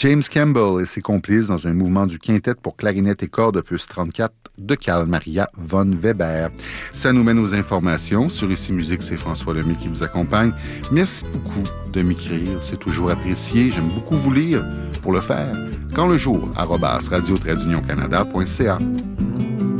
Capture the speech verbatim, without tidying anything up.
James Campbell et ses complices dans un mouvement du quintet pour clarinette et cordes opus trente-quatre de Carl Maria von Weber. Ça nous mène aux informations. Sur Ici Musique, c'est François Lemay qui vous accompagne. Merci beaucoup de m'écrire, c'est toujours apprécié. J'aime beaucoup vous lire. Pour le faire, quand le jour, arobase radio-canada point c a.